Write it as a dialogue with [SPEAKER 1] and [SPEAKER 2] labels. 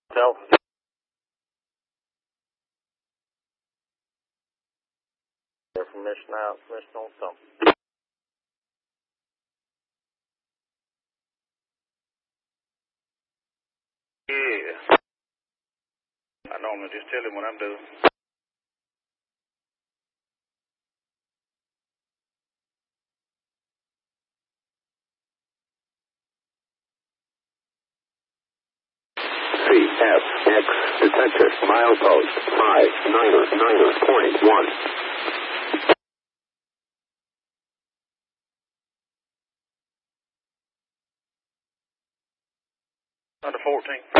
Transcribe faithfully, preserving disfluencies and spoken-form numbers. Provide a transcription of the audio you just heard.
[SPEAKER 1] Tell. Information out, information on something. Yeah. I normally just tell him what I'm doing.
[SPEAKER 2] C F X detected milepost five niner niner point one.
[SPEAKER 1] Under fourteen.